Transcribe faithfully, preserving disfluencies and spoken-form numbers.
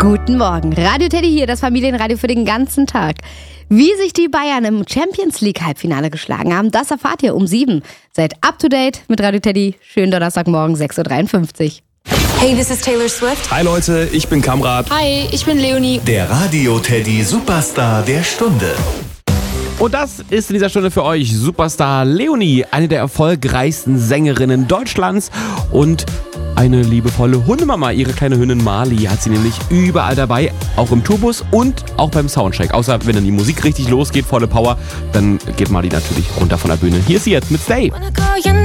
Guten Morgen, Radio Teddy hier, das Familienradio für den ganzen Tag. Wie sich die Bayern im Champions League Halbfinale geschlagen haben, das erfahrt ihr um sieben. Seid up to date mit Radio Teddy. Schönen Donnerstagmorgen, sechs Uhr dreiundfünfzig. Hey, this is Taylor Swift. Hi Leute, ich bin Kamrat. Hi, ich bin Leonie. Der Radio Teddy Superstar der Stunde. Und das ist in dieser Stunde für euch Superstar Leonie, eine der erfolgreichsten Sängerinnen Deutschlands und eine liebevolle Hundemama. Ihre kleine Hündin Marley hat sie nämlich überall dabei, auch im Tourbus und auch beim Soundcheck. Außer wenn dann die Musik richtig losgeht, volle Power, dann geht Marley natürlich runter von der Bühne. Hier ist sie jetzt mit Stay.